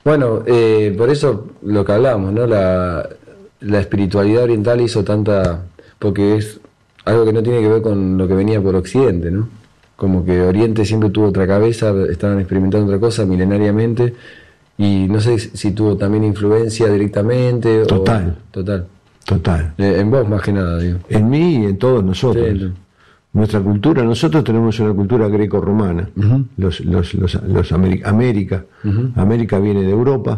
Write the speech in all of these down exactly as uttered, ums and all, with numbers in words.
Bueno, eh, por eso lo que hablamos, ¿no? La, la espiritualidad oriental hizo tanta... porque es algo que no tiene que ver con lo que venía por Occidente, ¿no? Como que Oriente siempre tuvo otra cabeza, estaban experimentando otra cosa milenariamente, y no sé si tuvo también influencia directamente. Total. O, total. Total. Eh, en vos más que nada, digo. En mí y en todos nosotros. Sí, no. Nuestra cultura, nosotros tenemos una cultura greco-romana. Uh-huh. Los, los, los, los América, América, uh-huh. América viene de Europa,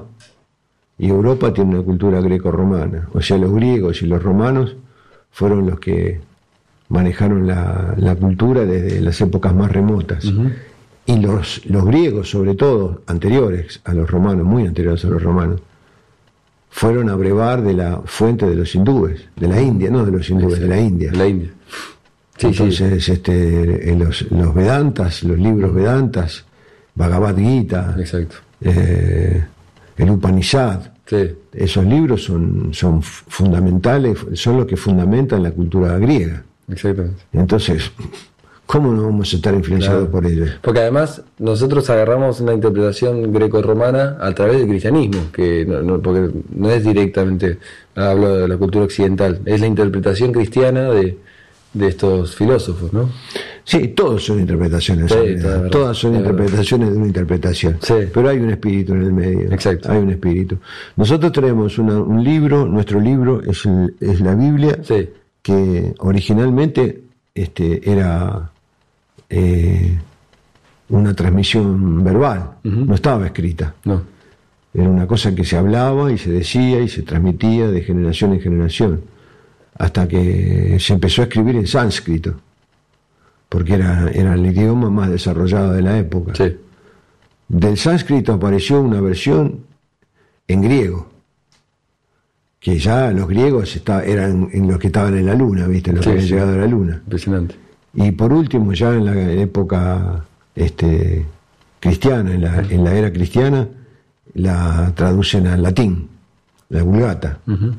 y Europa tiene una cultura greco-romana. O sea, los griegos y los romanos fueron los que manejaron la, la cultura desde las épocas más remotas. Uh-huh. Y los, los griegos, sobre todo, anteriores a los romanos, muy anteriores a los romanos, fueron a brevar de la fuente de los hindúes, de la India, no de los hindúes, Exacto. de la India. La India. Sí, Entonces, sí. Este, los, los Vedantas, los libros Vedantas, Bhagavad Gita, Exacto. Eh, el Upanishad, sí. esos libros son, son fundamentales, son los que fundamentan la cultura griega. Exactamente. Entonces, ¿cómo no vamos a estar influenciados claro. por ellos? Porque además nosotros agarramos una interpretación greco-romana a través del cristianismo, que no, no, porque no es directamente, hablo de la cultura occidental, es la interpretación cristiana de, de estos filósofos, ¿no? Sí, todos son interpretaciones, sí, todas, todas son interpretaciones de una interpretación, sí. pero hay un espíritu en el medio. Exacto. Hay un espíritu. Nosotros tenemos una, un libro, nuestro libro es, el, es la Biblia, sí. que originalmente este, era eh, una transmisión verbal, uh-huh. no estaba escrita. No. Era una cosa que se hablaba y se decía y se transmitía de generación en generación, hasta que se empezó a escribir en sánscrito, porque era, era el idioma más desarrollado de la época. Sí. Del sánscrito apareció una versión en griego, que ya los griegos está, eran en los que estaban en la luna, ¿viste? Los sí, que habían sí. llegado a la luna. Impresionante. Y por último, ya en la época este, cristiana, en la, en la era cristiana, la traducen al latín, la Vulgata. Uh-huh.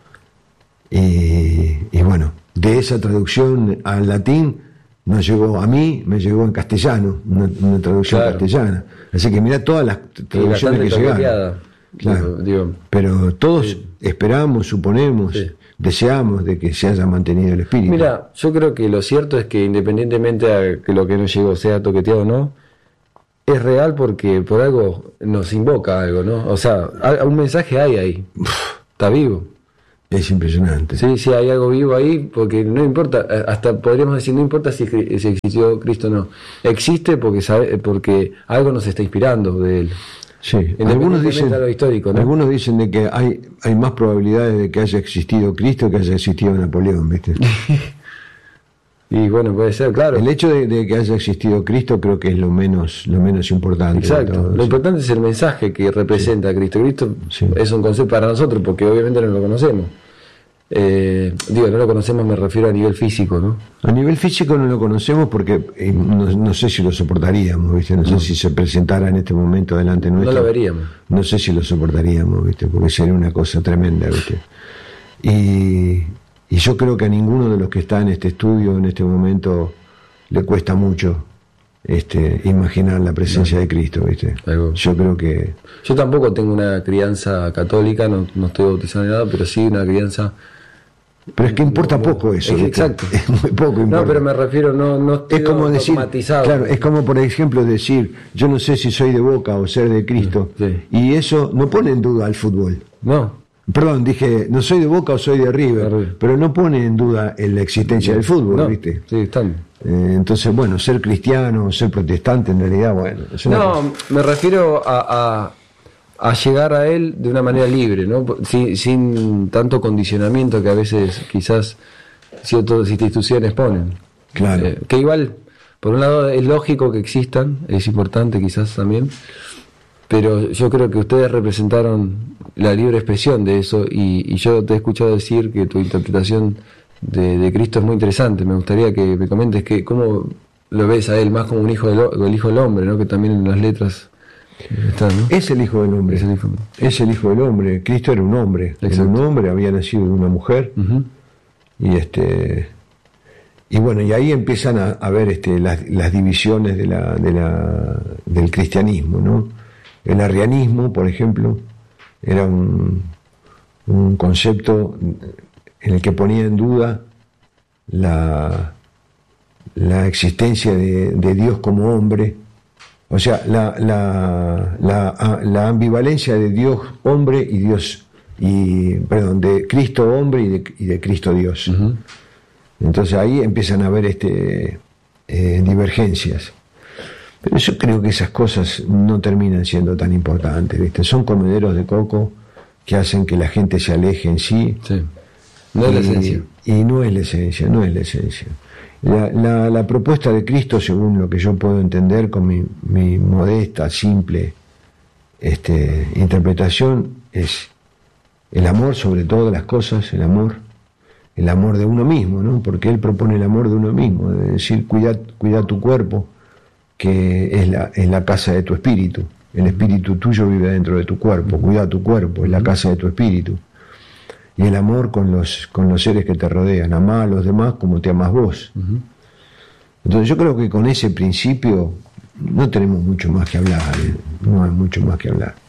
y, y bueno, de esa traducción al latín no llegó a mí, me llegó en castellano, una, una traducción claro. castellana. Así que mirá todas las traducciones que llegaron. Claro. Digo, digo, pero todos sí. esperamos, suponemos, sí. deseamos de que se haya mantenido el espíritu. Mira, yo creo que lo cierto es que independientemente a que lo que nos llegó sea toqueteado o no, es real porque por algo nos invoca algo, ¿no? O sea, un mensaje hay ahí, está vivo. Es impresionante. Sí, sí, hay algo vivo ahí, porque no importa, hasta podríamos decir, no importa si, si existió Cristo o no, existe porque sabe, porque algo nos está inspirando de él. Sí, algunos dicen, lo histórico, ¿no? algunos dicen de que hay, hay más probabilidades de que haya existido Cristo que haya existido Napoleón, ¿viste? Y bueno, puede ser, claro. El hecho de, de que haya existido Cristo creo que es lo menos, lo menos importante. Exacto. Todo, lo sí. importante es el mensaje que representa sí. a Cristo. Cristo sí. es un concepto para nosotros, porque obviamente no lo conocemos. Eh, digo, no lo conocemos, me refiero a nivel físico, ¿no? A nivel físico no lo conocemos porque eh, no, no sé si lo soportaríamos, ¿viste? No, no sé si se presentara en este momento delante nuestro. No lo veríamos. No sé si lo soportaríamos, ¿viste? Porque sería una cosa tremenda, ¿viste? Y, y yo creo que a ninguno de los que está en este estudio en este momento le cuesta mucho este imaginar la presencia no. de Cristo, ¿viste? Algo. Yo creo que... Yo tampoco tengo una crianza católica, no, no estoy bautizado ni nada, pero sí una crianza... Pero es que importa no, poco eso. Es, exacto. Es muy poco importa. No, pero me refiero, no, no estoy es como decir, claro, es como por ejemplo decir, yo no sé si soy de Boca o ser de Cristo, sí. y eso no pone en duda al fútbol. No. Perdón, dije, no soy de Boca o soy de River, River. pero no pone en duda la existencia no. del fútbol, no. ¿viste? Sí, están. Eh, entonces, bueno, ser cristiano, ser protestante, en realidad, bueno. Es una no, cosa. me refiero a... a a llegar a él de una manera libre, ¿no? Sin, sin tanto condicionamiento que a veces quizás ciertas instituciones ponen. Claro. Eh, que igual, por un lado es lógico que existan, es importante quizás también, pero yo creo que ustedes representaron la libre expresión de eso y, y yo te he escuchado decir que tu interpretación de, de Cristo es muy interesante. Me gustaría que me comentes que cómo lo ves a él más como un hijo del, el hijo del hombre, ¿no? Que también en las letras está, ¿no? Es el hijo del hombre. Es el hijo, es el hijo del hombre. Cristo era un hombre. Exacto. Era un hombre, había nacido de una mujer. Uh-huh. Y este y bueno, y ahí empiezan a, a ver este las, las divisiones de la, de la del cristianismo, ¿no? El arrianismo, por ejemplo, era un, un concepto en el que ponía en duda la, la existencia de, de Dios como hombre, o sea, la, la, la, la ambivalencia de Dios hombre y Dios, y perdón, de Cristo hombre y de, y de Cristo Dios. Uh-huh. Entonces ahí empiezan a haber este, eh, divergencias. Pero yo creo que esas cosas no terminan siendo tan importantes, ¿viste? Son comederos de coco que hacen que la gente se aleje en sí. Sí. No es la esencia. Y no es la esencia, no es la esencia. La, la, la propuesta de Cristo, según lo que yo puedo entender con mi, mi modesta, simple este, interpretación, es el amor sobre todas las cosas, el amor, el amor de uno mismo, ¿no? Porque Él propone el amor de uno mismo, es decir, cuida, cuida tu cuerpo, que es la, es la casa de tu espíritu. El espíritu tuyo vive dentro de tu cuerpo, cuida tu cuerpo, es la casa de tu espíritu. Y el amor con los, con los seres que te rodean, amar a los demás como te amas vos. Uh-huh. Entonces yo creo que con ese principio no tenemos mucho más que hablar, ¿eh? No hay mucho más que hablar.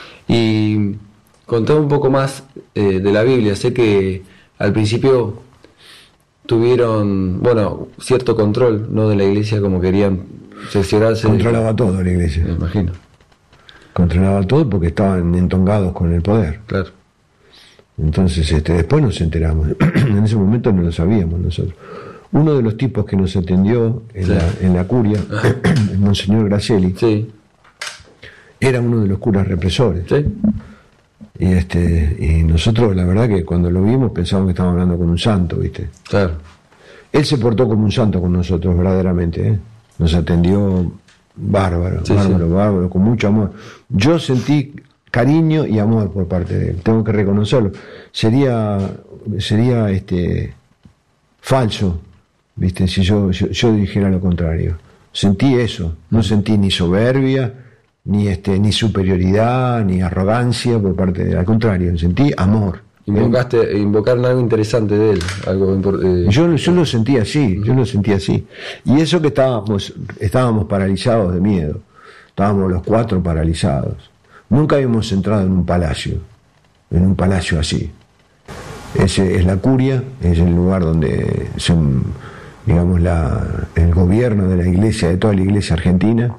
Y contame un poco más eh, de la Biblia. Sé que al principio tuvieron, bueno, cierto control, ¿no?, de la iglesia, como querían cerciorarse. Controlaba de... todo la iglesia. Me imagino. Controlaba todo porque estaban entongados con el poder. Claro. Entonces este, después nos enteramos. En ese momento no lo sabíamos nosotros. Uno de los tipos que nos atendió en, sí. la, en la curia, el Monseñor Gracieli, sí. era uno de los curas represores. Sí. Y este y nosotros, la verdad, que cuando lo vimos pensábamos que estábamos hablando con un santo, ¿viste? Claro. Él se portó como un santo con nosotros, verdaderamente, ¿eh? Nos atendió bárbaro, sí, bárbaro, sí. bárbaro, con mucho amor. Yo sentí cariño y amor por parte de él, tengo que reconocerlo. Sería sería este falso, ¿viste?, si yo, yo, yo dijera lo contrario. Sentí eso, no sentí ni soberbia, ni este ni superioridad, ni arrogancia por parte de él, al contrario, sentí amor. Invocaste, invocaron algo interesante de él, algo eh. yo, yo lo sentí así, yo lo sentí así. Y eso que estábamos, estábamos paralizados de miedo, estábamos los cuatro paralizados. Nunca habíamos entrado en un palacio, en un palacio así. Ese es la curia, es el lugar donde son, digamos, la, el gobierno de la iglesia, de toda la iglesia argentina,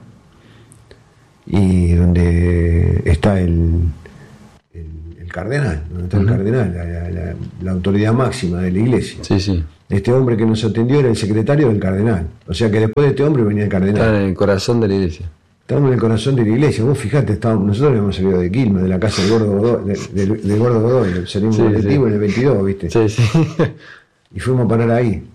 y donde está el, el, el cardenal, donde está uh-huh. el cardenal, la, la, la, la autoridad máxima de la iglesia. Sí, sí. Este hombre que nos atendió era el secretario del cardenal, o sea que después de este hombre venía el cardenal. Está en el corazón de la iglesia. Estamos en el corazón de la iglesia. Vos fijate, estábamos, nosotros habíamos salido de Quilmes, de la casa del Gordo Godoy, de, de, de Gordo Godoy, salimos sí, colectivo sí. en el veintidós, ¿viste? Sí, sí. Y fuimos a parar ahí.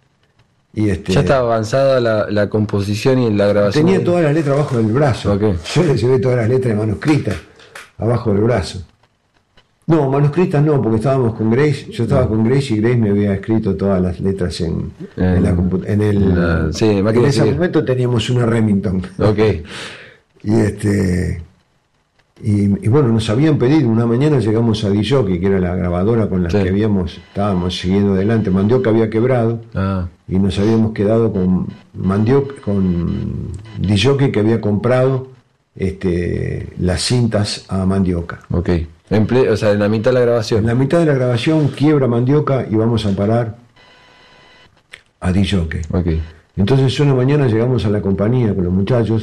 Y este, ya estaba avanzada la, la composición y la grabación. Tenía todas las letras abajo del brazo. Okay. Yo le llevé todas las letras manuscritas abajo del brazo. No, manuscritas no, porque estábamos con Grace, yo estaba con Grace y Grace me había escrito todas las letras en, eh, en, la, en el... La, sí, en ese seguir. momento teníamos una Remington. Ok. y este... Y, y bueno, nos habían pedido, una mañana llegamos a Dijockey, que era la grabadora con la sí. que habíamos, estábamos siguiendo adelante. Mandioca había quebrado ah. y nos habíamos quedado con Mandioca, con Dijockey, que había comprado este, las cintas a Mandioca. Ok. En ple, o sea, en la mitad de la grabación. En la mitad de la grabación quiebra Mandioca y vamos a parar a Dijockey. Okay. Entonces una mañana llegamos a la compañía con los muchachos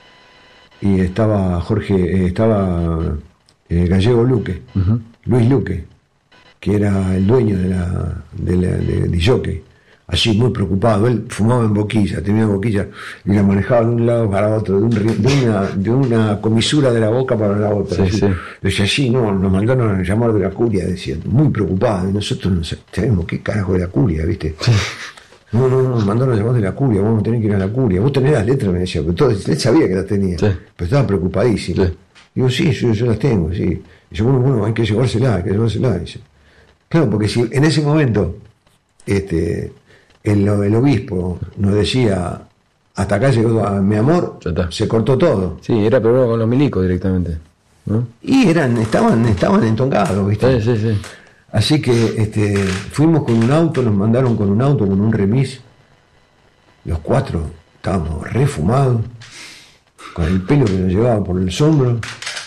y estaba Jorge, eh, estaba eh, Gallego Luque, uh-huh. Luis Luque, que era el dueño de la de, la, de Dijockey. Así muy preocupado, él fumaba en boquilla, tenía boquilla y la manejaba de un lado para otro, de, un, de, una, de una comisura de la boca para la otra. Sí, sí. Decía, así, no, nos mandaron a llamar de la curia, decía, muy preocupado, y nosotros no sabemos qué carajo de la curia, ¿viste? Sí. No, no, no, nos mandaron a llamar de la curia, vamos a tener que ir a la curia. Vos tenés las letras, me decía, pero todo, él sabía que las tenía, sí. pero estaba preocupadísimo. Sí. Digo, sí, yo, yo las tengo, sí. Y dice, bueno, bueno, hay que llevárselas, hay que llevárselas. Dice, claro, porque si en ese momento, este... El, el obispo nos decía hasta acá llegó a mi amor, se cortó todo. Sí, era problema con los milicos directamente, ¿no? Y eran, estaban, estaban entongados, ¿viste? Sí, sí, sí. Así que este, fuimos con un auto, nos mandaron con un auto, con un remis. Los cuatro estábamos refumados, con el pelo que nos llevaba por los hombros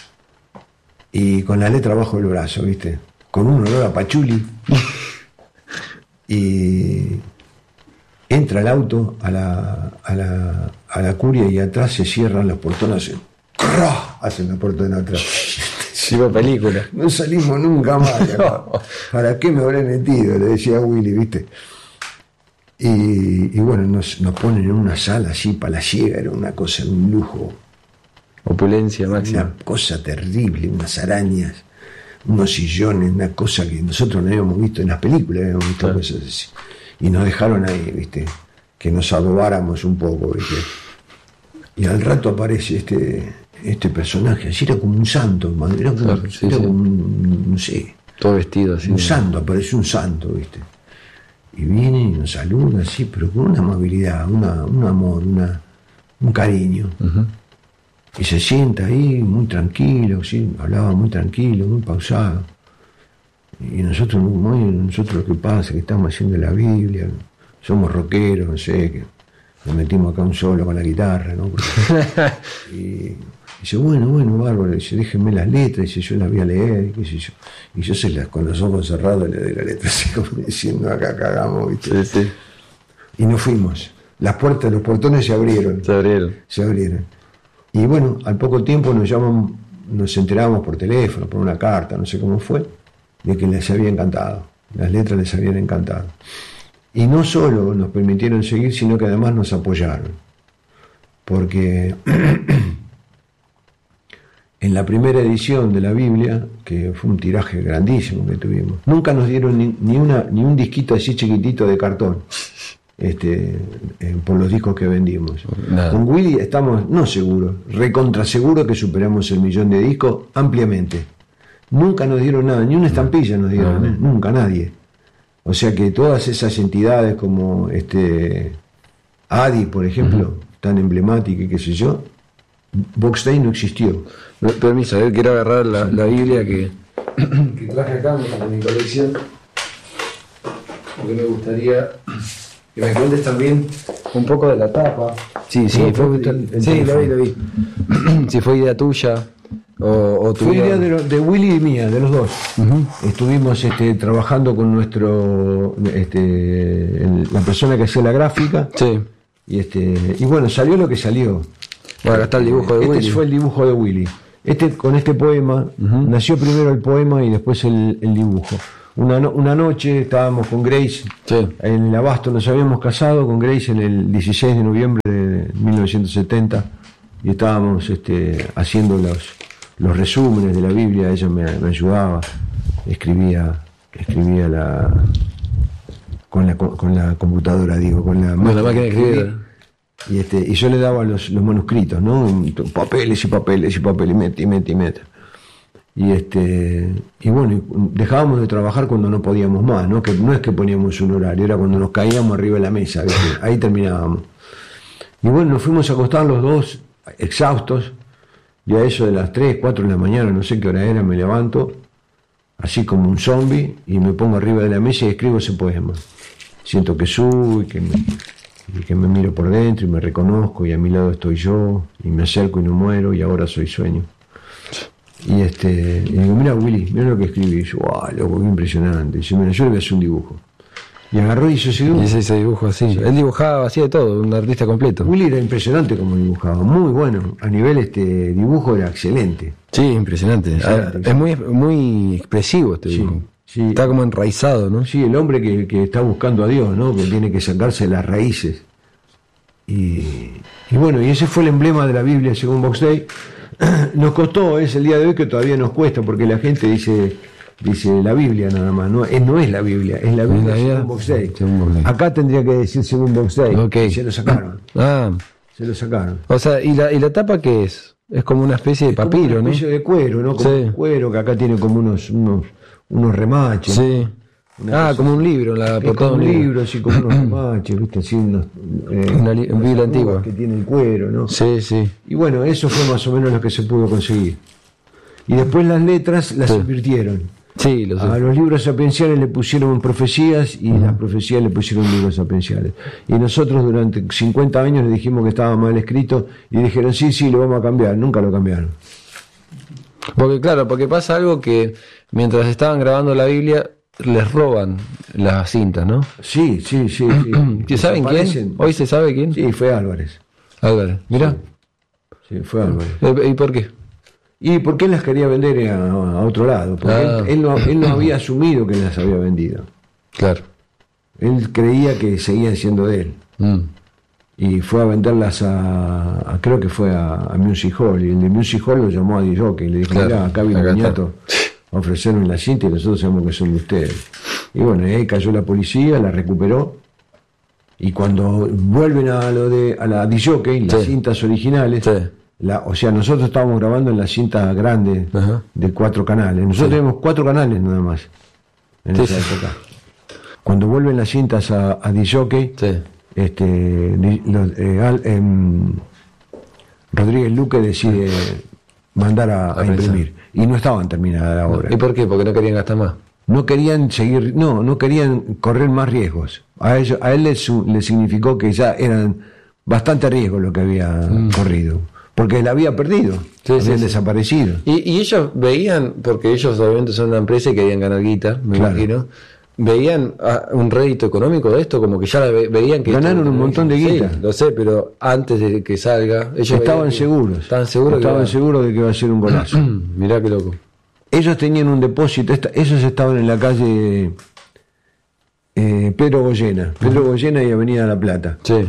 y con la letra abajo del brazo, ¿viste? Con un olor a pachuli. Y entra el auto a la, a la, a la curia y atrás se cierran los portones. ¡Crah! Hacen la portona atrás. Sigo película. No salimos nunca más. No. ¿Para qué me habré metido? Le decía a Willy, ¿viste? Y, y bueno, nos, nos ponen en una sala así, palaciega, era una cosa, un lujo. Opulencia máxima. Una cosa terrible, unas arañas, unos sillones, una cosa que nosotros no habíamos visto en las películas, habíamos visto claro. cosas así. Y nos dejaron ahí, ¿viste? Que nos adobáramos un poco, ¿viste? Y al rato aparece este, este personaje, así era como un santo, era como, claro, sí, era sí. como un, no sé. Todo vestido así. Un santo, aparece un santo, ¿viste? Y viene y nos saluda así, pero con una amabilidad, una, un amor, una, un cariño. Uh-huh. Y se sienta ahí muy tranquilo, ¿sí? Hablaba muy tranquilo, muy pausado. Y nosotros, muy, nosotros lo que pasa, que estamos haciendo la Biblia, somos rockeros, no sé, que nos metimos acá un solo con la guitarra, ¿no? y, y dice, bueno, bueno, bárbaro, dice, déjenme las letras, dice, yo las voy a leer, qué sé yo. Y yo se las, con los ojos cerrados le doy la letra, así como diciendo, acá cagamos, ¿viste? Sí, sí. Y nos fuimos. Las puertas, los portones se abrieron. Se abrieron. Se abrieron. Y bueno, al poco tiempo nos llaman, nos enterábamos por teléfono, por una carta, no sé cómo fue, de que les había encantado, las letras les habían encantado. Y no solo nos permitieron seguir, sino que además nos apoyaron. Porque en la primera edición de la Biblia, que fue un tiraje grandísimo que tuvimos, nunca nos dieron ni, ni, una, ni un disquito así chiquitito de cartón. Este, eh, por los discos que vendimos. Nada. Con Willy estamos, no seguros, recontra seguros que superamos el millón de discos ampliamente. Nunca nos dieron nada, ni una estampilla nos dieron, no, no. ¿eh? Nunca, nadie. O sea que todas esas entidades como este A D I, por ejemplo, uh-huh. tan emblemática y qué sé yo, Box Day no existió. Permiso, a ver, quiero agarrar la, la Biblia que, que traje acá en mi colección, porque me gustaría que me cuentes también un poco de la tapa. Sí, sí, no, fue, el, el sí lo vi, lo vi. Si fue idea tuya o, o tuya. Fue idea de, de Willy y mía, de los dos. Uh-huh. Estuvimos este, trabajando con nuestro, este, el, la persona que hacía la gráfica. Sí. Y, este, y bueno, salió lo que salió. Bueno, acá está el dibujo de este Willy. Este fue el dibujo de Willy. Este, con este poema, uh-huh. nació primero el poema y después el, el dibujo. Una, no, una noche estábamos con Grace, sí. en el Abasto, nos habíamos casado con Grace en el dieciséis de noviembre de mil novecientos setenta y estábamos este, haciendo los, los resúmenes de la Biblia, ella me, me ayudaba, escribía, escribía la, con, la, con la computadora, digo, con la, bueno, la máquina de escribir. Y, este, y yo le daba los, los manuscritos, ¿no? Papeles y papeles y papeles, y mete y mete y mete. Y este y bueno, dejábamos de trabajar cuando no podíamos más, ¿no? Que no es que poníamos un horario, era cuando nos caíamos arriba de la mesa, ¿viste? Ahí terminábamos. Y bueno, nos fuimos a acostar los dos exhaustos, y a eso de las tres, cuatro de la mañana, no sé qué hora era, me levanto, así como un zombie, y me pongo arriba de la mesa y escribo ese poema. Siento que subo y que me, y que me miro por dentro y me reconozco, y a mi lado estoy yo, y me acerco y no muero, y ahora soy sueño. Y este, y digo, mira Willy, mira lo que escribí. Y yo, wow, loco, qué impresionante. Y dice, mira, yo le voy a hacer un dibujo. Y agarró y hizo ese dibujo. Y ese, ese dibujo así. Sí. Él dibujaba así de todo, un artista completo. Willy era impresionante como dibujaba, muy bueno. A nivel este dibujo era excelente. Sí, impresionante. excelente, ah, es muy, muy expresivo este dibujo. Sí, sí. Está como enraizado, ¿no? Sí, el hombre que, que está buscando a Dios, ¿no? Que tiene que sacarse las raíces. Y, y bueno, y ese fue el emblema de la Biblia según Box Day. Nos costó, es el día de hoy que todavía nos cuesta, porque la gente dice dice la Biblia nada más, no, no es la Biblia, es la Biblia según Box Day. Acá tendría que decir según Box Day, okay. Se lo sacaron. Ah. Se lo sacaron. O sea, ¿y la, y la tapa qué es? Es como una especie de es papiro, ¿no? Una especie ¿no? de cuero, ¿no? Como sí. un cuero que acá tiene como unos, unos, unos remaches. Sí. Una ah, cosa, como un libro, la portada de un libro. libro, así como unos remaches, ¿viste? Así unos, eh, una li- Biblia antigua. Que tiene el cuero, ¿no? Sí, sí. Y bueno, eso fue más o menos lo que se pudo conseguir. Y después las letras las sí. invirtieron. Sí, lo sé. A los libros sapienciales le pusieron profecías y uh-huh. las profecías le pusieron libros sapienciales. Y nosotros durante cincuenta años le dijimos que estaba mal escrito y dijeron, sí, sí, lo vamos a cambiar. Nunca lo cambiaron. Porque claro, porque pasa algo que mientras estaban grabando la Biblia les roban las cintas, ¿no? Sí, sí, sí. sí. ¿Saben quién? ¿Hoy se sabe quién? Sí, fue Álvarez. Álvarez, mira. Sí, sí, fue Álvarez. ¿Y por qué? Y porque él las quería vender a, a otro lado, porque ah. él, él, no, él no había asumido que las había vendido. Claro. Él creía que seguían siendo de él. Mm. Y fue a venderlas a, a creo que fue a, a Music Hall, y el de Music Hall lo llamó a D J y le dijo, claro, mira, acá vino un niato a ofrecernos la cinta y nosotros sabemos que son de ustedes. Y bueno, ahí cayó la policía, la recuperó, y cuando vuelven a lo de a la D J, las sí. cintas originales, sí. La, o sea, nosotros estábamos grabando en la cinta grande, ajá, de cuatro canales. Nosotros sí. tenemos cuatro canales nada más en sí, esa sí. época. Cuando vuelven las cintas a, a D J, sí. este, los, eh, al, eh, Rodríguez Luque decide mandar a, a imprimir. Y no estaban terminadas la obra. ¿Y por qué? Porque no querían gastar más. No querían seguir, no, no querían correr más riesgos. A, ellos, a él le le significó que ya eran bastante riesgos lo que había mm. corrido. Porque la había perdido, sí, habían sí, desaparecido. Sí. Y, y ellos veían, porque ellos obviamente son una empresa y querían ganar guita, me claro. imagino, veían un rédito económico de esto, como que ya ve, veían que... Ganaron esto, un montón de guita. Sí, lo sé, pero antes de que salga... Ellos estaban seguros. Estaban seguros, estaban que seguros de que iba a ser un golazo. Mirá qué loco. Ellos tenían un depósito, esta, ellos estaban en la calle eh, Pedro Goyena, Pedro uh-huh. Goyena y Avenida La Plata. Sí.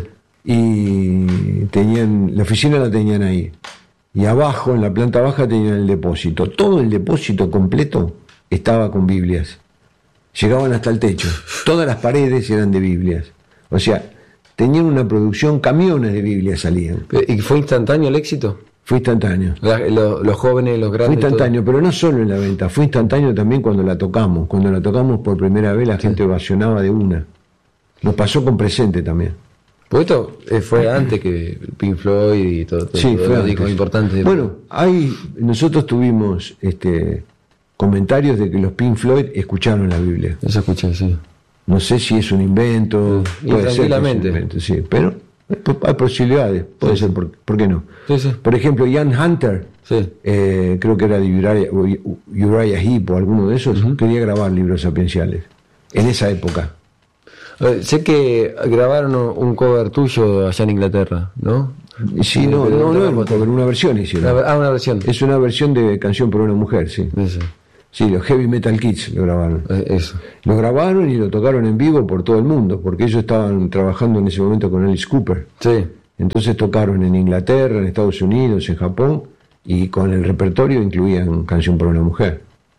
Y tenían la oficina la tenían ahí, y abajo en la planta baja tenían el depósito. Todo el depósito completo estaba con Biblias, llegaban hasta el techo, todas las paredes eran de Biblias, o sea, tenían una producción, camiones de Biblias salían. ¿Y fue instantáneo el éxito? Fue instantáneo. La, lo, los jóvenes, los grandes. Fue instantáneo, todo. Pero no solo en la venta, fue instantáneo también cuando la tocamos. Cuando la tocamos por primera vez la sí. gente ovacionaba de una. Nos pasó con Presente también. Porque esto fue antes que Pink Floyd y todo, todo sí, todo fue los discos importantes. Bueno, hay, nosotros tuvimos este, comentarios de que los Pink Floyd escucharon la Biblia. Eso escuché, sí. No sé si es un invento, sí. puede tranquilamente. ser un invento, sí, pero hay posibilidades, puede sí. ser, ¿por, ¿por qué no? Sí, sí. Por ejemplo, Ian Hunter, sí. eh, creo que era de Uriah, Uriah Heep o alguno de esos, uh-huh. quería grabar libros sapienciales en esa época. Sé que grabaron un cover tuyo allá en Inglaterra, ¿no? Sí, no, no, no, no, no una versión hicieron. Ah, una versión. Es una versión de Canción por una Mujer, sí. Eso. Sí, los Heavy Metal Kids lo grabaron. Eso. Lo grabaron y lo tocaron en vivo por todo el mundo, porque ellos estaban trabajando en ese momento con Alice Cooper. Sí. Entonces tocaron en Inglaterra, en Estados Unidos, en Japón, y con el repertorio incluían Canción por una Mujer.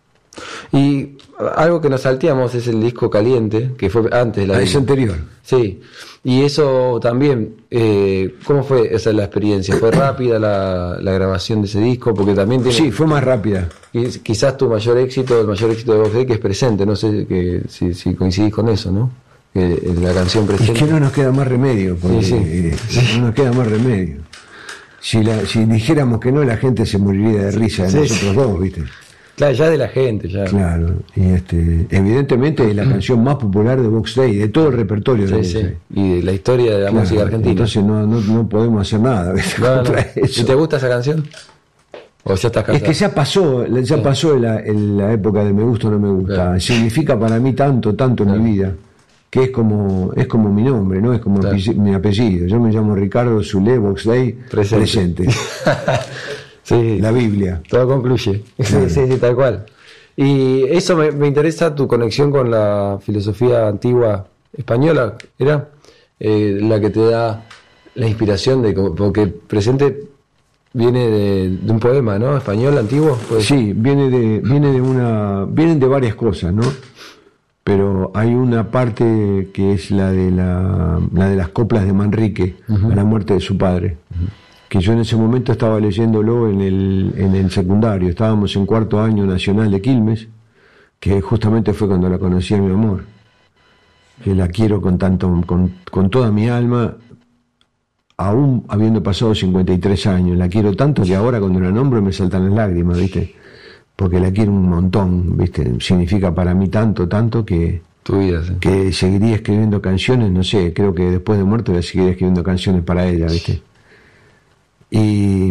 Y algo que nos salteamos es el disco Caliente, que fue antes de la... Ah, es anterior. Sí, y eso también, eh, ¿cómo fue esa la experiencia? ¿Fue rápida la, la grabación de ese disco? Porque también tiene... Sí, fue más rápida. Quizás tu mayor éxito, el mayor éxito de Vox Day, que es Presente, no sé que, si, si coincidís con eso, ¿no? Que la canción Presente... Es que no nos queda más remedio, porque sí, sí. Eh, no nos queda más remedio. Si, la, si dijéramos que no, la gente se moriría de risa de sí, nosotros sí. dos, ¿viste? Claro, ya de la gente, ya. Claro, y este, evidentemente es la canción más popular de Vox Day, de todo el repertorio sí, de sí. Y de la historia de la claro, música argentina. Entonces no, no, no podemos hacer nada, ¿ves? No, contra no. eso. ¿Y te gusta esa canción? ¿O ya estás cansado? Es que ya pasó, ya sí. pasó la, en la época de me gusta o no me gusta. Claro. Significa para mí tanto, tanto claro. en mi vida, que es como, es como mi nombre, ¿no? Es como claro. mi apellido. Yo me llamo Ricardo Zulé Vox Day Presente. presente. Sí, la Biblia. Todo concluye. Claro. Sí, sí, tal cual. Y eso me, me interesa, tu conexión con la filosofía antigua española, ¿era? Eh, la que te da la inspiración de... Porque Presente viene de, de un poema, ¿no? Español, antiguo. Pues. Sí, viene de, viene de una... Vienen de varias cosas, ¿no? Pero hay una parte que es la de, la, la de las coplas de Manrique, uh-huh. a la muerte de su padre. Uh-huh. Que yo en ese momento estaba leyéndolo en el, en el secundario, estábamos en cuarto año nacional de Quilmes, que justamente fue cuando la conocí a mi amor, que la quiero con tanto, con, con toda mi alma, aún habiendo pasado cincuenta y tres años, la quiero tanto que ahora cuando la nombro me saltan las lágrimas, ¿viste? porque la quiero un montón, ¿viste? Significa para mí tanto, tanto que, tu vida, sí. que seguiría escribiendo canciones, no sé, creo que después de muerto voy a seguir escribiendo canciones para ella, ¿viste? Y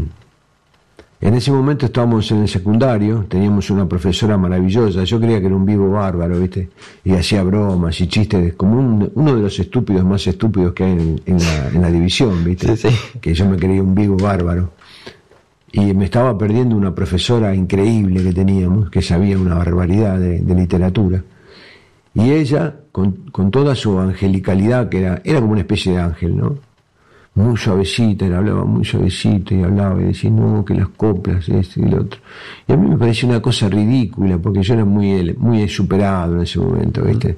en ese momento estábamos en el secundario, teníamos una profesora maravillosa, yo creía que era un vivo bárbaro, ¿viste? Y hacía bromas y chistes, como un, uno de los estúpidos más estúpidos que hay en, en, la, en la división, ¿viste? Sí, sí. Que yo me creía un vivo bárbaro. Y me estaba perdiendo una profesora increíble que teníamos, que sabía una barbaridad de, de literatura. Y ella, con, con toda su angelicalidad, que era, era como una especie de ángel, ¿no? Muy suavecita, él hablaba muy suavecito y hablaba y decía, no, que las coplas, esto y lo otro. Y a mí me parecía una cosa ridícula, porque yo era muy, muy superado en ese momento, ¿viste?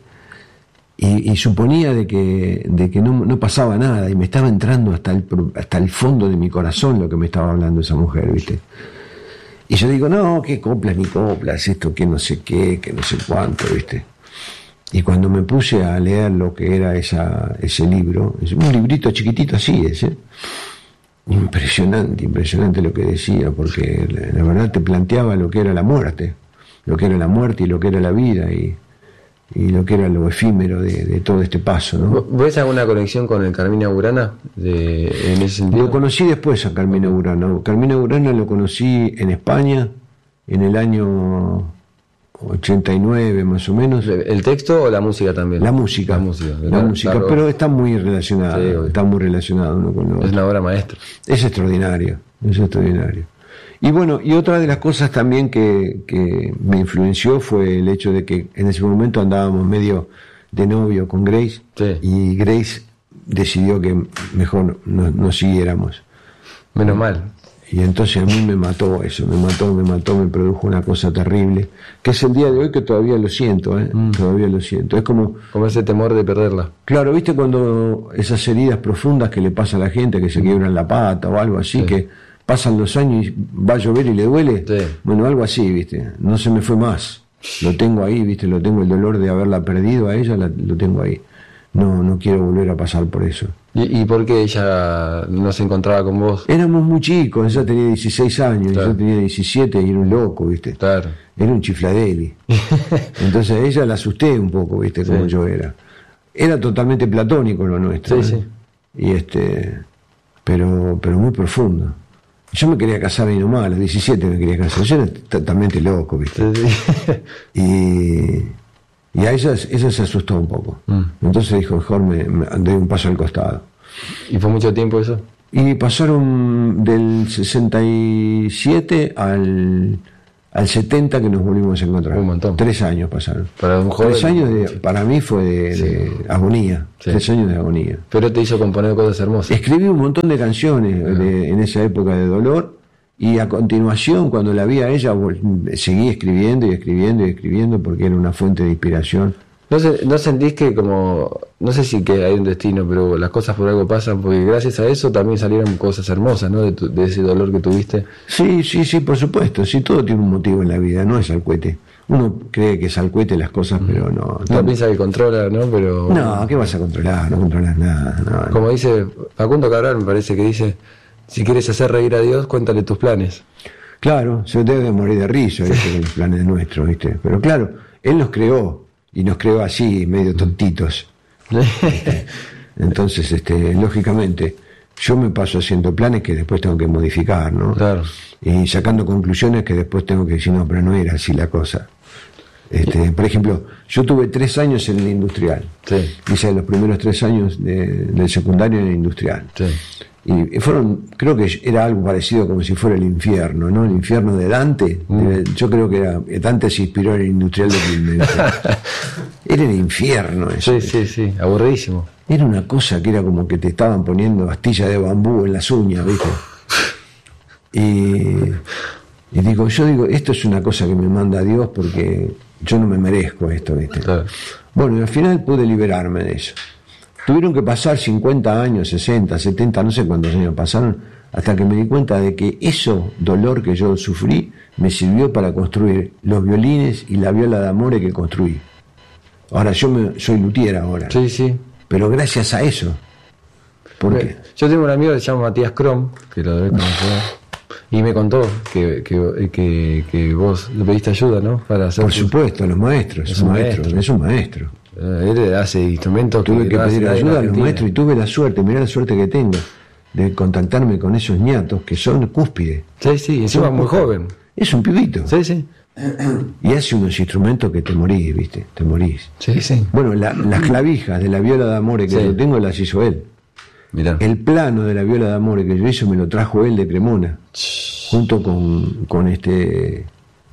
Y, y suponía de que, de que no, no pasaba nada, y me estaba entrando hasta el, hasta el fondo de mi corazón lo que me estaba hablando esa mujer, ¿viste? Y yo digo, no, qué coplas ni coplas, esto que no sé qué, que no sé cuánto, ¿viste? Y cuando me puse a leer lo que era esa, ese libro, es un librito chiquitito así es, ¿eh? Impresionante, impresionante lo que decía, porque la, la verdad te planteaba lo que era la muerte, lo que era la muerte y lo que era la vida, y, y lo que era lo efímero de, de todo este paso, ¿no? ¿Ves alguna conexión con el Carmina Burana de, en ese sentido? Lo conocí después a Carmina Burana. Carmina Burana lo conocí en España en el año ochenta y nueve más o menos. ¿El texto o la música también? La música, la música, la claro, música claro. Pero está muy relacionado, sí, está muy relacionado uno con lo otro. Es una obra maestra. Es extraordinario, es extraordinario. Y bueno, y otra de las cosas también que, que me influenció fue el hecho de que en ese momento andábamos medio de novio con Grace, sí. Y Grace decidió que mejor no, no siguiéramos. Menos mal. Y entonces a mí me mató eso, me mató, me mató, me produjo una cosa terrible, que es el día de hoy que todavía lo siento, ¿eh? Mm. Todavía lo siento. Es como... Como ese temor de perderla. Claro, ¿viste cuando esas heridas profundas que le pasa a la gente, que se quiebran la pata o algo así, sí. Que pasan los años y va a llover y le duele? Sí. Bueno, algo así, ¿viste? No se me fue más. Lo tengo ahí, ¿viste? Lo tengo, el dolor de haberla perdido a ella, la, lo tengo ahí. No, no quiero volver a pasar por eso. ¿Y, y por qué ella no se encontraba con vos? Éramos muy chicos, ella tenía dieciséis años, claro. Yo tenía diecisiete y era un loco, ¿viste? Claro. Era un chifladeli. Entonces a ella la asusté un poco, ¿viste? Como sí. Yo era. Era totalmente platónico lo nuestro. Sí, ¿eh? sí. Y este, pero, pero muy profundo. Yo me quería casar ahí nomás, a los diecisiete me quería casar. Yo era totalmente loco, ¿viste? Sí, sí. Y... Y a ella, ella se asustó un poco. Mm. Entonces dijo, mejor me, me doy un paso al costado. ¿Y fue mucho tiempo eso? Y pasaron del sesenta y siete al, al setenta que nos volvimos a encontrar. Un montón. Tres años pasaron. Para un joven, Tres años, de, para mí fue de, sí. de agonía. Sí. Tres años de agonía. Pero te hizo componer cosas hermosas. Escribí un montón de canciones ah. de, en esa época de dolor. Y a continuación, cuando la vi a ella, seguí escribiendo y escribiendo y escribiendo porque era una fuente de inspiración. ¿No, se, ¿No sentís que como, no sé si que hay un destino, pero las cosas por algo pasan? Porque gracias a eso también salieron cosas hermosas, ¿no? De, tu, de ese dolor que tuviste. Sí, sí, sí, por supuesto. Sí, todo tiene un motivo en la vida, no es al cohete. Uno cree que es al cohete las cosas, mm. pero no. No todo... piensa que controla, ¿no? Pero no, ¿qué vas a controlar? No controlas nada. No, como no. dice Facundo Cabral, me parece que dice... Si quieres hacer reír a Dios, cuéntale tus planes. Claro, se debe morir de risa, ¿viste? Con los planes nuestros, ¿viste? Pero claro, Él nos creó, y nos creó así, medio tontitos. ¿Viste? Entonces, este, lógicamente, yo me paso haciendo planes que después tengo que modificar, ¿no? Claro. Y sacando conclusiones que después tengo que decir, no, pero no era así la cosa. Este, por ejemplo, yo tuve tres años en el industrial. Sí. Hice los primeros tres años de, del secundario en el industrial. Sí. Y fueron, creo que era algo parecido como si fuera el infierno, ¿no? El infierno de Dante. Mm. Yo creo que era, Dante se inspiró en el industrial de Quilmes. Era el infierno eso. Sí, sí, sí, aburridísimo. Era una cosa que era como que te estaban poniendo astillas de bambú en las uñas, ¿viste? Y, y digo, yo digo, esto es una cosa que me manda Dios porque yo no me merezco esto, ¿viste? Claro. Bueno, y al final pude liberarme de eso. Tuvieron que pasar cincuenta años, sesenta, setenta, no sé cuántos años pasaron, hasta que me di cuenta de que eso, dolor que yo sufrí, me sirvió para construir los violines y la viola de amore que construí. Ahora yo me, soy luthier ahora. Sí, sí. Pero gracias a eso. ¿Por qué? Yo tengo un amigo que se llama Matías Krom, que lo debe conocer. Y me contó que, que, que, que vos le pediste ayuda, ¿no? Para hacer Por tus... supuesto, a los maestros. Es un maestro, maestro, es un maestro. Él hace instrumentos. Tuve que, que no pedir ayuda a los maestros y tuve la suerte, mirá la suerte que tengo, de contactarme con esos ñatos que son cúspide. Sí, sí, encima muy joven. Es un pibito. Sí, sí. Y hace unos instrumentos que te morís, ¿viste? Te morís. Sí, sí. Bueno, la, las clavijas de la viola d'amore que sí. yo tengo las hizo él. Mirá. El plano de la viola d'amore que yo hice me lo trajo él de Cremona, junto con, con este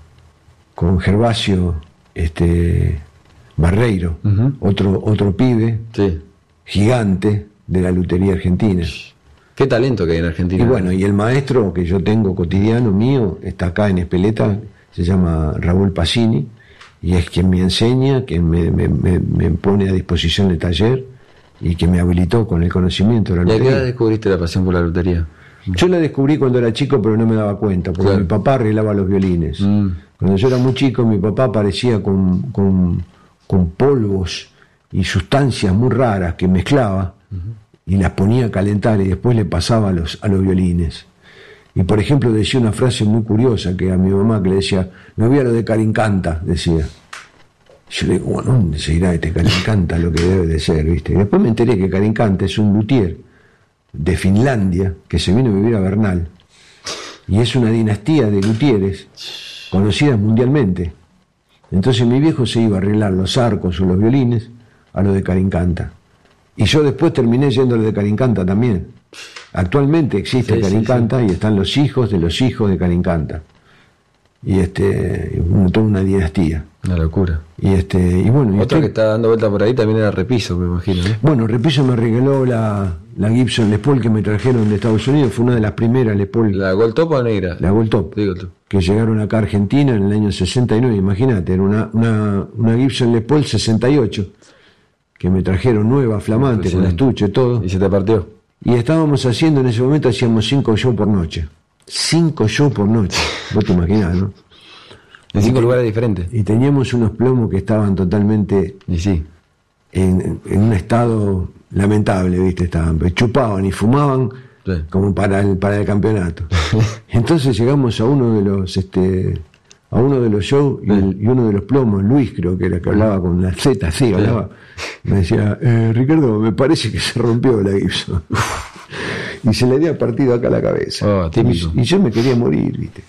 con Gervasio este Barreiro, uh-huh. otro otro pibe sí. gigante de la lutería argentina. Qué talento que hay en Argentina. Y bueno, y el maestro que yo tengo cotidiano mío está acá en Espeleta, se llama Raúl Pacini, y es quien me enseña, quien me, me, me, me pone a disposición del taller y que me habilitó con el conocimiento de la lutería. ¿Y a qué edad descubriste la pasión por la lutería? Yo la descubrí cuando era chico, pero no me daba cuenta, porque claro. mi papá arreglaba los violines. Mm. Cuando yo era muy chico, mi papá aparecía con, con, con polvos y sustancias muy raras que mezclaba uh-huh. y las ponía a calentar y después le pasaba a los, a los violines. Y por ejemplo decía una frase muy curiosa que a mi mamá que le decía, me voy a lo de Carincanta, decía. Yo le digo, bueno, ¿dónde se irá este Carincanta lo que debe de ser, viste? Y después me enteré que Carincanta es un luthier de Finlandia que se vino a vivir a Bernal y es una dinastía de luthieres conocidas mundialmente. Entonces mi viejo se iba a arreglar los arcos o los violines a lo de Carincanta y yo después terminé yendo a lo de Carincanta también. Actualmente existe sí, Carincanta sí, sí. y están los hijos de los hijos de Carincanta y este toda una dinastía. Una locura. Y este y bueno, otra usted, que está dando vuelta por ahí también era Repiso, me imagino, ¿eh? Bueno, Repiso me regaló la, la Gibson Les Paul que me trajeron de Estados Unidos, fue una de las primeras Les Paul. ¿La Gold Top o negra? La Gold Top, sí, Gold Top. Que llegaron acá a Argentina en el año sesenta y nueve, imagínate, era una, una, una Gibson Les Paul sesenta y ocho que me trajeron nueva, flamante, con estuche y todo. ¿Y se te partió? Y estábamos haciendo, en ese momento hacíamos cinco shows por noche. Cinco shows por noche, vos te imaginás, ¿no? En cinco y, lugares diferentes. Y teníamos unos plomos que estaban totalmente y sí. en, en un estado lamentable, ¿viste? Estaban, chupaban y fumaban sí. como para el, para el campeonato. Entonces llegamos a uno de los este a uno de los shows y, el, y uno de los plomos, Luis creo que era que hablaba con la Z, así sí. hablaba, me decía, eh, Ricardo, me parece que se rompió la Gibson. Y se le había partido acá la cabeza. Oh, típico. Y, y yo me quería morir, ¿viste?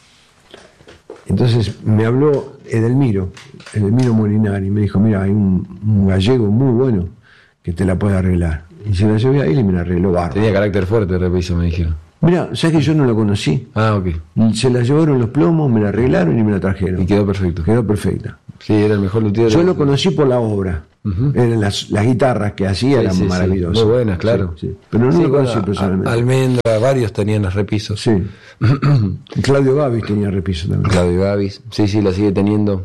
Entonces me habló Edelmiro, Edelmiro Molinari, y me dijo, mira, hay un, un gallego muy bueno que te la puede arreglar. Y se la llevé a él y me la arregló bárbaro. Tenía carácter fuerte, Repiso, me dijeron. Mira, ¿sabes que yo no la conocí? Ah, ok. Se la llevaron los plomos, me la arreglaron y me la trajeron. Y quedó perfecto. Quedó perfecta. Sí, era el mejor luthier. Yo lo conocí por la obra. Uh-huh. Eran las, las guitarras que hacía, sí, eran sí, maravillosas. Sí. Muy buenas, claro. Sí, sí. Pero no sí, lo conocí bueno, personalmente. A, Almendra, varios tenían las Repisos. Sí. Claudio Gavis tenía Repiso también. Claudio Gavis, sí, sí, la sigue teniendo.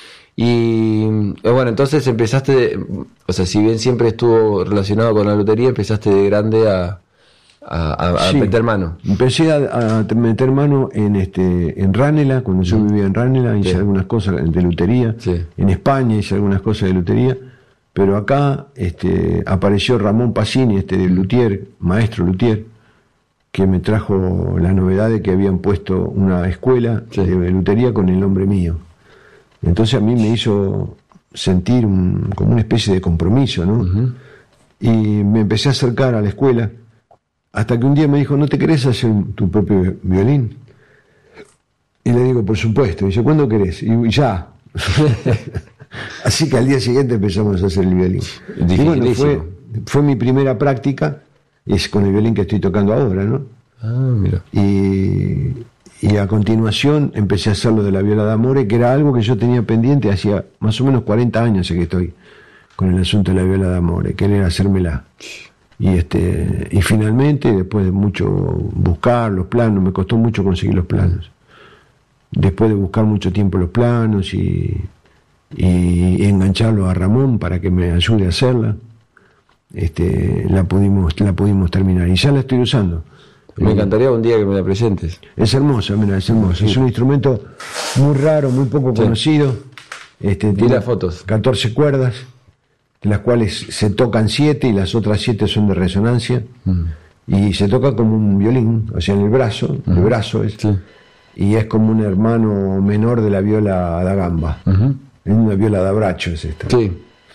Y bueno, entonces empezaste, o sea, si bien siempre estuvo relacionado con la lutería, empezaste de grande a, a, a, a sí. meter mano. Empecé a, a meter mano en este en Ranela, cuando yo vivía en Ranela, hice sí. algunas cosas de lutería. Sí. En España hice algunas cosas de lutería, pero acá este, apareció Ramón Pacini, este de luthier, maestro luthier, que me trajo la novedad de que habían puesto una escuela sí. de lutería con el nombre mío. Entonces a mí me hizo sentir un, como una especie de compromiso, ¿no? Uh-huh. Y me empecé a acercar a la escuela, hasta que un día me dijo, ¿no te querés hacer tu propio violín? Y le digo, por supuesto. Y dice, ¿cuándo querés? Y ya. Así que al día siguiente empezamos a hacer el violín. Y bueno, fue, fue mi primera práctica, es con el violín que estoy tocando ahora, ¿no? Ah, mira. Y... Y a continuación empecé a hacer lo de la viola d'amore, que era algo que yo tenía pendiente hacía más o menos cuarenta años que estoy con el asunto de la viola d'amore, que era hacérmela. Y este y finalmente, después de mucho buscar los planos, me costó mucho conseguir los planos. Después de buscar mucho tiempo los planos y, y engancharlo a Ramón para que me ayude a hacerla, este, la pudimos, la pudimos terminar. Y ya la estoy usando. Me encantaría un día que me la presentes. Es hermosa, mira, es hermosa. Sí. Es un instrumento muy raro, muy poco sí. conocido. Este, tiene las fotos. catorce cuerdas, de las cuales se tocan siete y las otras siete son de resonancia. Mm. y se toca como un violín, o sea, en el brazo, uh-huh. el brazo es, sí. y es como un hermano menor de la viola da gamba. Uh-huh. Es una viola da braccio, es esta. Sí.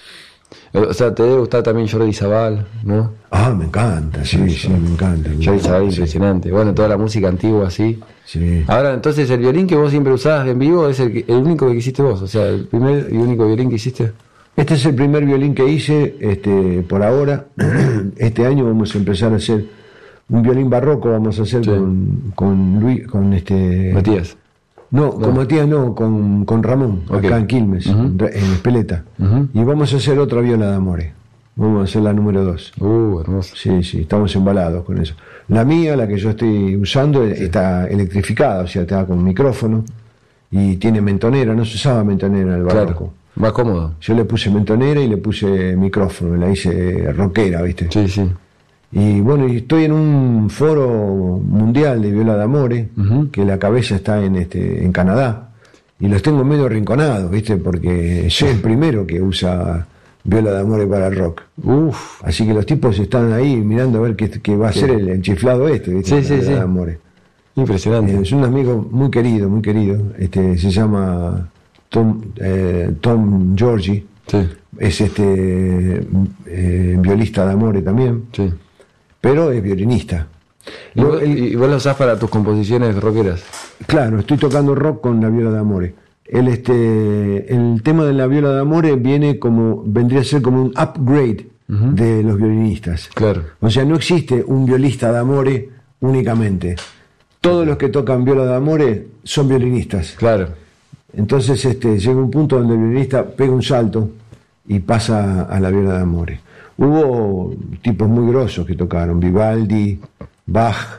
O sea, te debe gustar también Jordi Sabal, ¿no? Ah, me encanta, sí, sí, sí me encanta. Jordi Sabal, sí. impresionante. Bueno, toda la música antigua así. Sí. Ahora, entonces, el violín que vos siempre usabas en vivo es el, el único que hiciste vos, o sea, el primer y único violín que hiciste. Este es el primer violín que hice, este, por ahora. Este año vamos a empezar a hacer un violín barroco, vamos a hacer sí. con, con Luis, con este. Matías. No, no, con Matías no, con, con Ramón, okay. acá en Quilmes, uh-huh. en Espeleta. Uh-huh. Y vamos a hacer otra viola de amores. Vamos a hacer la número dos. Uh, hermoso. Sí, sí, estamos embalados con eso. La mía, la que yo estoy usando, sí. está electrificada, o sea, está con micrófono y tiene mentonera, no se usaba mentonera en el barroco. Claro, más cómodo. Yo le puse mentonera y le puse micrófono, la hice rockera, ¿viste? Sí, sí. Y bueno, y estoy en un foro mundial de viola de amores, uh-huh. que la cabeza está en este en Canadá, y los tengo medio arrinconados, ¿viste? Porque soy el primero que usa viola de amores para el rock. Uf. Así que los tipos están ahí mirando a ver qué, qué va a ser el enchiflado este, ¿viste? Sí, sí, sí. De amores. Impresionante. Eh, es un amigo muy querido, muy querido. Este se llama Tom, eh, Tom Giorgi. Sí. Es este eh, violista de amores también. Sí. Pero es violinista. ¿Y vos, el, ¿Y vos lo usás para tus composiciones rockeras? Claro, estoy tocando rock con la viola de amores. El, este, el tema de la viola de amores viene como, vendría a ser como un upgrade uh-huh. de los violinistas. Claro. O sea, no existe un violista de amores únicamente. Todos los que tocan viola de amores son violinistas. Claro. Entonces este, llega un punto donde el violinista pega un salto y pasa a la viola de amores. Hubo tipos muy grosos que tocaron, Vivaldi, Bach,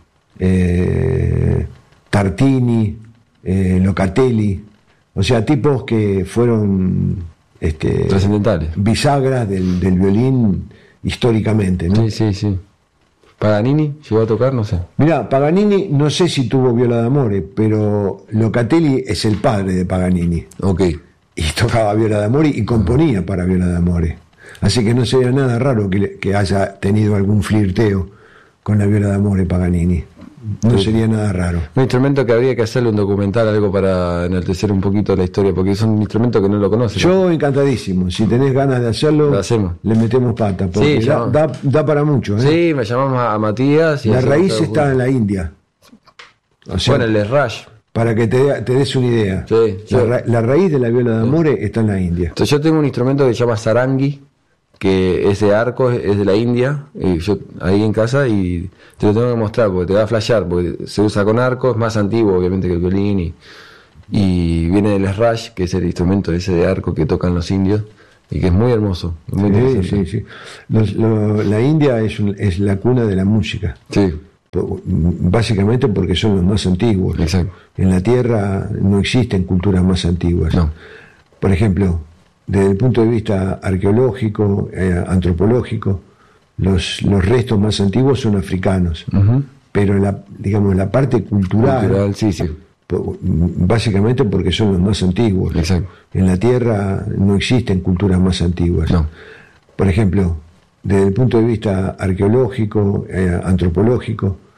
eh, Tartini, eh, Locatelli, o sea, tipos que fueron este, trascendentales, bisagras del, del violín históricamente, ¿no? Sí, sí, sí. Paganini llegó a tocar, no sé. Mirá, Paganini no sé si tuvo viola de amores, pero Locatelli es el padre de Paganini. Ok. Y tocaba viola de amores y componía para viola de amores. Así que no sería nada raro que, que haya tenido algún flirteo con la viola de amores Paganini. No sí. sería nada raro. Un instrumento que habría que hacerle un documental, algo para enaltecer un poquito la historia, porque es un instrumento que no lo conoce. Yo ¿no? encantadísimo. Si tenés ganas de hacerlo, lo hacemos. Le metemos pata, porque sí, da, da, da para mucho. ¿eh? Sí, me llamamos a Matías. Y la raíz está juntos. En la India. O sea, bueno, el Esrash. Para que te, te des una idea. Sí, la, ra, la raíz de la viola de amores sí. está en la India. Entonces yo tengo un instrumento que se llama sarangi, que es de arco, es de la India, y yo ahí en casa, y te lo tengo que mostrar porque te va a flashear, porque se usa con arco, es más antiguo obviamente que el violín, y, y viene del Esrash, que es el instrumento ese de arco que tocan los indios, y que es muy hermoso, muy sí, sí, sí. Los, lo, la India es, un, es la cuna de la música. Sí. Básicamente porque son los más antiguos. Exacto. En la Tierra no existen culturas más antiguas. No. Por ejemplo, desde el punto de vista arqueológico, eh, antropológico, los, los restos más antiguos son africanos. Uh-huh. Pero la, digamos, la parte cultural, cultural sí, sí. básicamente porque son los más antiguos. Exacto. En la Tierra no existen culturas más antiguas. No. Por ejemplo, desde el punto de vista arqueológico, eh, antropológico,